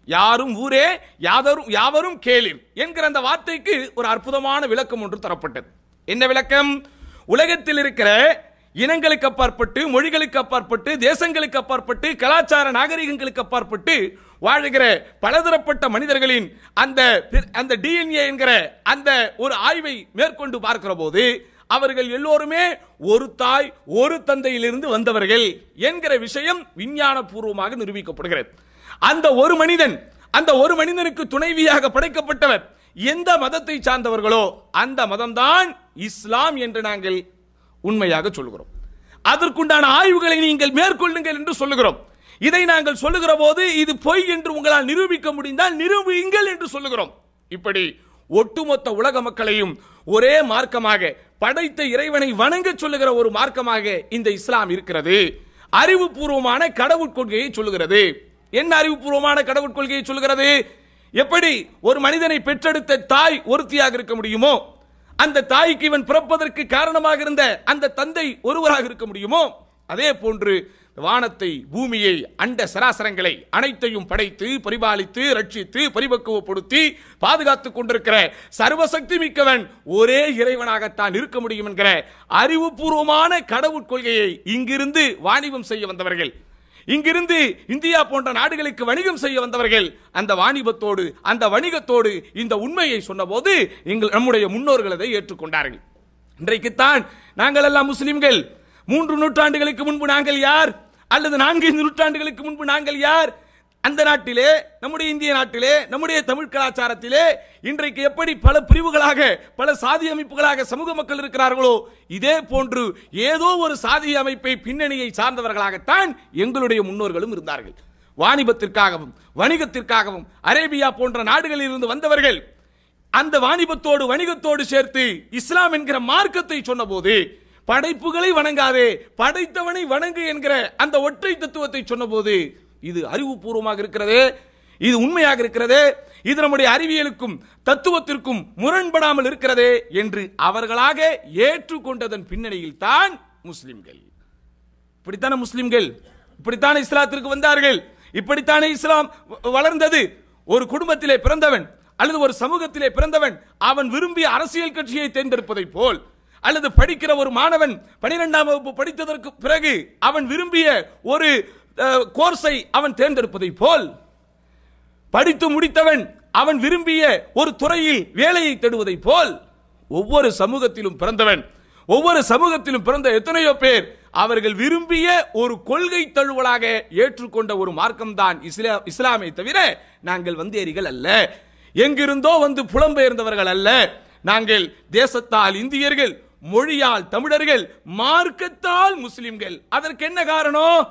யாரும் ஊரே யாவரும் கேளிர் என்கிற அந்த வார்த்தைக்கு ஒரு அற்புதமான விளக்கம் ஒன்று தரப்பட்டது. என்ன விளக்கம்? உலகத்தில் இருக்கிற இனங்களுக்கு அப்பாற்பட்டு, மொழிகளுக்கு அப்பாற்பட்டு, தேசங்களுக்கு அப்பாற்பட்டு, கலாச்சார நாகரிகங்களுக்கு அப்பாற்பட்டு வாழ்கிற பலதரப்பட்ட மனிதர்களின் அந்த டிஎன்ஏ என்கிற அந்த ஒரு ஆய்வை மேற்கொண்டு பார்க்கிற போது அவர்கள் எல்லோருமே ஒரு தாய் ஒரு தந்தையிலிருந்து வந்தவர்கள் என்கிற விஷயம் விஞ்ஞான பூர்வமாக நிரூபிக்கப்படுகிறது. அந்த ஒரு மனிதனுக்கு துணைவியாக படைக்கப்பட்டவர் எந்த மதத்தை சார்ந்தவர்களோ அந்த மதம்தான் இஸ்லாம் என்று நாங்கள் உண்மையாக சொல்கிறோம். அதற்குண்டான ஆய்வுகளை நீங்கள் மேற்கொள்ளுங்கள் என்று சொல்லுகிறோம். இதை நாங்கள் சொல்லுகிற போது இது பொய் என்று உங்களால் நிரூபிக்க முடிந்தால் நிரூபியுங்கள் என்று சொல்லுகிறோம். இப்படி ஒட்டுமொத்த உலக மக்களையும் ஒரே மார்க்கமாக படைத்த இறைவனை வணங்க சொல்லுகிற ஒரு மார்க்கமாக இந்த இஸ்லாம் இருக்கிறது. அறிவுபூர்வமான கடவுள் கொள்கையை சொல்லுகிறது. என்ன அறிவுபூர்வமான கடவுள் கொள்கையை சொல்லுகிறது? எப்படி ஒரு மனிதனை பெற்றெடுத்த தாய் ஒருத்தியாக இருக்க முடியுமோ, அந்த தாய்க்கு இவன் பிறப்பதற்கு காரணமாக இருந்த அந்த தந்தை ஒருவராக இருக்க முடியுமோ, அதே போன்று வானத்தை, பூமியை, அண்ட சராசரங்களை அனைத்தையும் படைத்து பரிபாலித்து ரட்சித்து பரிபக்குவப்படுத்தி பாதுகாத்துக் கொண்டிருக்கிற சர்வசக்தி மிக்கவன் ஒரே இறைவனாகத்தான் இருக்க முடியும் என்கிற அறிவுபூர்வமான கடவுள் கொள்கையை இங்கிருந்து வாணிபம் செய்ய வந்தவர்கள், இங்கிருந்து இந்தியா போன்ற நாடுகளுக்கு வணிகம் செய்ய வந்தவர்கள் அந்த வாணிபத்தோடு அந்த வணிகத்தோடு இந்த உண்மையை சொன்னபோது நம்முடைய முன்னோர்கள் அதை ஏற்றுக்கொண்டார்கள். இன்றைக்குத்தான் நாங்கள் எல்லாம் முஸ்லிம்கள். 3 நூற்றாண்டுகளுக்கு முன்பு நாங்கள் யார்? அல்லது 4 நூற்றாண்டுகளுக்கு முன்பு நாங்கள் யார்? அந்த நாட்டிலே, நம்முடைய இந்திய நாட்டிலே, நம்முடைய தமிழ் கலாச்சாரத்திலே இன்றைக்கு எப்படி பல பிரிவுகளாக பல சாதி அமைப்புகளாக சமூக மக்கள் இருக்கிறார்களோ, இதே போன்று ஏதோ ஒரு சாதி அமைப்பை பின்னணியை சார்ந்தவர்களாகத்தான் எங்களுடைய முன்னோர்களும் இருந்தார்கள். வாணிபத்திற்காகவும் வணிகத்திற்காகவும் அரேபியா போன்ற நாடுகளில் இருந்து வந்தவர்கள் அந்த வாணிபத்தோடு வணிகத்தோடு சேர்த்து இஸ்லாம் என்கிற மார்க்கத்தை சொன்னபோது, படைப்புகளை வணங்காதே படைத்தவனை வணங்கு என்கிற அந்த ஒற்றை தத்துவத்தை சொன்னபோது, இது அறிவுபூர்வமாக இருக்கிறது, இது உண்மையாக இருக்கிறது, இது நம்முடைய அறிவியலுக்கும் தத்துவத்திற்கும் முரண்படாமல் இருக்கிறது என்று அவர்களாக ஏற்றுக்கொண்டதன் பின்னணியில் தான் முஸ்லிம்கள். இப்படித்தான முஸ்லிம்கள், இப்படித்தான இஸ்லாத்திற்கு வந்தார்கள், இப்படித்தானே இஸ்லாம் வளர்ந்தது. ஒரு குடும்பத்திலே பிறந்தவன் அல்லது ஒரு சமூகத்திலே பிறந்தவன் அவன் விரும்பிய அரசியல் கட்சியை தேர்ந்தெடுப்பதை போல், அல்லது படிக்கிற ஒரு மாணவன் 12ஆம் வகுப்பு படித்ததற்கு பிறகு அவன் விரும்பிய ஒரு கோர்ஸை அவன் தேர்ந்தெடுப்பதை போல், படித்து முடித்தவன் அவன் விரும்பிய ஒரு துறையில் வேலையை தேடுவதை போல், ஒவ்வொரு சமூகத்திலும் பிறந்தவன், ஒவ்வொரு சமூகத்திலும் பிறந்த எத்தனையோ பேர் அவர்கள் விரும்பிய ஒரு கொள்கை தழுவலாக ஏற்றுக்கொண்ட ஒரு மார்க்கம் தான் இஸ்லாமை தவிர நாங்கள் வந்தேரிகள் அல்ல, எங்கிருந்தோ வந்து புலம்பெயர்ந்தவர்கள் அல்ல. நாங்கள் தேசத்தால் இந்தியர்கள், மொழியால் தமிழர்கள், மார்க்கத்தால் முஸ்லிம்கள். அதற்கு என்ன காரணம்?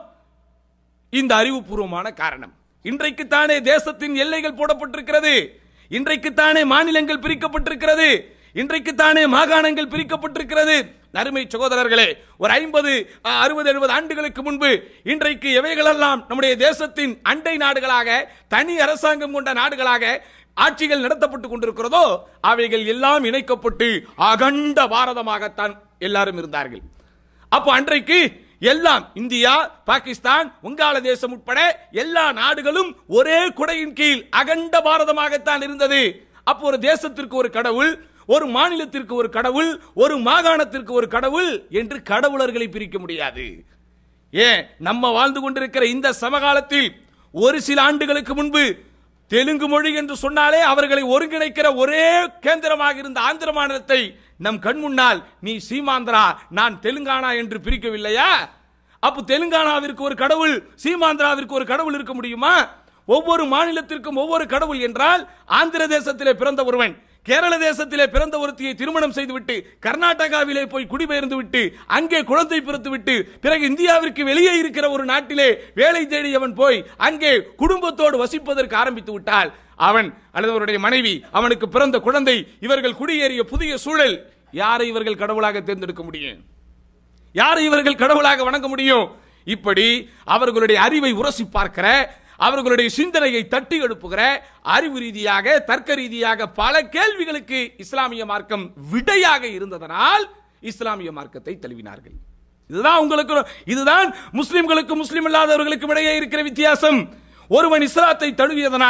இந்த அறிவுபூர்வமான காரணம். இன்றைக்குத்தானே தேசத்தின் எல்லைகள் போடப்பட்டிருக்கிறது, இன்றைக்குத்தானே மாநிலங்கள் பிரிக்கப்பட்டிருக்கிறது, இன்றைக்குத்தானே மாகாணங்கள் பிரிக்கப்பட்டிருக்கிறது. அருமை சகோதரர்களே, ஒரு 50, 60, 70 ஆண்டுகளுக்கு முன்பு இன்றைக்கு எவைகளெல்லாம் நம்முடைய தேசத்தின் அண்டை நாடுகளாக, தனி அரசாங்கம் கொண்ட நாடுகளாக ஆட்சிகள் நடத்தப்பட்டுக் கொண்டிருக்கிறதோ அவைகள் எல்லாம் இணைக்கப்பட்டு அகண்ட பாரதமாகத்தான் எல்லாரும் இருந்தார்கள். அப்போ அன்றைக்கு எல்லாம் இந்தியா, பாகிஸ்தான், வங்காளதேசம் உட்பட எல்லா நாடுகளும் ஒரே குடையின் கீழ் அகண்ட பாரதமாகத்தான் இருந்தது. அப்போ ஒரு தேசத்திற்கு ஒரு கடவுள், ஒரு மாநிலத்திற்கு ஒரு கடவுள், ஒரு மாகாணத்திற்கு ஒரு கடவுள் என்று கடவுளர்களை பிரிக்க முடியாது. ஏன் நம்ம வாழ்ந்து கொண்டிருக்கிற இந்த சமகாலத்தில் ஒரு சில ஆண்டுகளுக்கு முன்பு தெலுங்கு மொழி என்று சொன்னாலே அவர்களை ஒருங்கிணைக்கிற ஒரே கேந்திரமாக இருந்த ஆந்திர மாநிலத்தை நம் கண் முன்னால் நீ சீமாந்திரா நான் தெலுங்கானா என்று பிரிக்கவில்லையா? அப்போ தெலுங்கானாவிற்கு ஒரு கடவுள், சீமாந்திராவிற்கு ஒரு கடவுள் இருக்க முடியுமா? ஒவ்வொரு மாநிலத்திற்கும் ஒவ்வொரு கடவுள் என்றால், ஆந்திர தேசத்திலே பிறந்த ஒருவன் கேரள தேசத்திலே பிறந்த ஒருத்தியை திருமணம் செய்துவிட்டு கர்நாடகாவிலே போய் குடிபெயர்ந்து விட்டு அங்கே குழந்தை பிறந்து விட்டு பிறகு இந்தியாவிற்கு வெளியே இருக்கிற ஒரு நாட்டிலே வேலை தேடியவன் போய் அங்கே குடும்பத்தோடு வசிப்பதற்கு ஆரம்பித்து விட்டால் அவன் அல்லது அவருடைய மனைவி, அவனுக்கு பிறந்த குழந்தை, இவர்கள் குடியேறிய புதிய சூழல், யாரை இவர்கள் கடவுளாக தேர்ந்தெடுக்க முடியும்? யாரை இவர்கள் கடவுளாக வணங்க முடியும்? இப்படி அவர்களுடைய அறிவை உரசி பார்க்கிற, அவர்களுடைய சிந்தனையை தட்டி எழுப்புகிற, அறிவு ரீதியாக தர்க்க ரீதியாக பல கேள்விகளுக்கு இஸ்லாமிய மார்க்கம் விடையாக இருந்ததனால் இஸ்லாமிய மார்க்கத்தை தழுவினார்கள். இதுதான் முஸ்லிம்களுக்கும் முஸ்லிம் இல்லாதவர்களுக்கும் இடையே இருக்கிற வித்தியாசம். ஒருவன் இஸ்லாத்தை தழுவியதனால்